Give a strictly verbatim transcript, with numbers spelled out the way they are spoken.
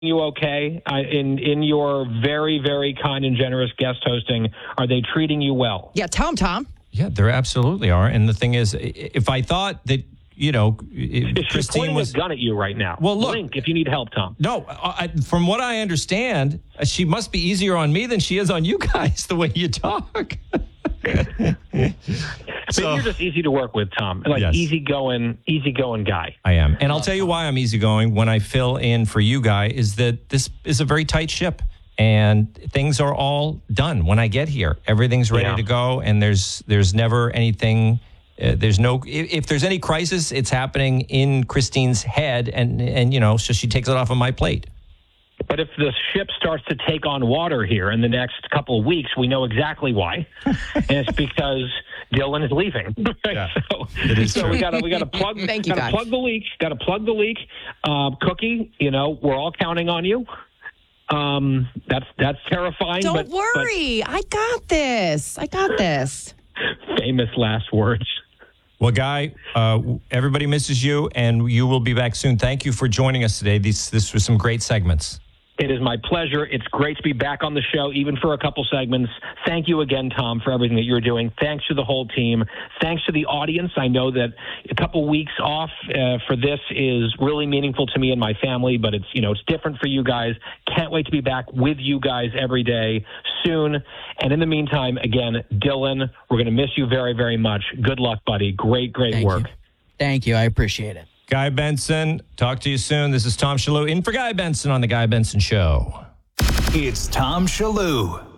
you okay uh, in in your very, very kind and generous guest hosting? Are they treating you well? Yeah, tell them, Tom. Yeah, there absolutely are. And the thing is, if I thought that, you know, She's Christine pointing was a gun at you right now. Well, look, Blink if you need help, Tom. No, I, from what I understand, she must be easier on me than she is on you guys, the way you talk. So you're just easy to work with, Tom. Like Yes. easygoing, easygoing guy. I am. And I'll tell you why I'm easygoing when I fill in for you guy is that this is a very tight ship and things are all done when I get here. Everything's ready Yeah. to go and there's there's never anything uh, there's no if, if there's any crisis, it's happening in Christine's head and and you know, so she takes it off of my plate. But if the ship starts to take on water here in the next couple of weeks, we know exactly why, and it's because Dylan is leaving. Yeah, so it is so true. we got to we got to plug. Thank you, gotta guys. plug the leak. Got to plug the leak. Uh, Cookie, you know, we're all counting on you. Um, that's that's terrifying. Don't but, worry. I got this. I got this. But famous last words. Well, Guy, uh, everybody misses you, and you will be back soon. Thank you for joining us today. These this was some great segments. It is my pleasure. It's great to be back on the show, even for a couple segments. Thank you again, Tom, for everything that you're doing. Thanks to the whole team. Thanks to the audience. I know that a couple weeks off uh, for this is really meaningful to me and my family, but it's, you know, it's different for you guys. Can't wait to be back with you guys every day soon. And in the meantime, again, Dylan, we're going to miss you very, very much. Good luck, buddy. Great, great Thank work. you. Thank you. I appreciate it. Guy Benson, talk to you soon. This is Tom Shalhoub in for Guy Benson on The Guy Benson Show. It's Tom Shalhoub.